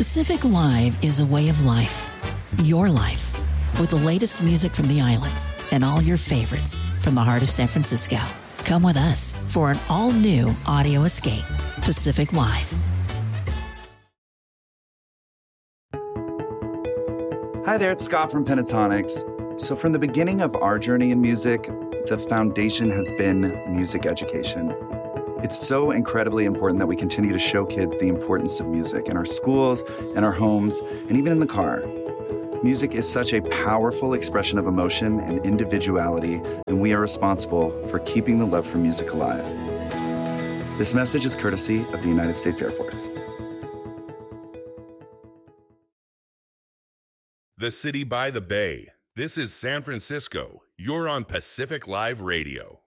Pacific Live is a way of life. Your life. With the latest music from the islands and all your favorites from the heart of San Francisco. Come with us for an all-new audio escape. Pacific Live. Hi there, it's Scott from Pentatonics. So from the beginning of our journey in music, the foundation has been music education. It's so incredibly important that we continue to show kids the importance of music in our schools, in our homes, and even in the car. Music is such a powerful expression of emotion and individuality, and we are responsible for keeping the love for music alive. This message is courtesy of the United States Air Force. The city by the bay. This is San Francisco. You're on Pacific Live Radio.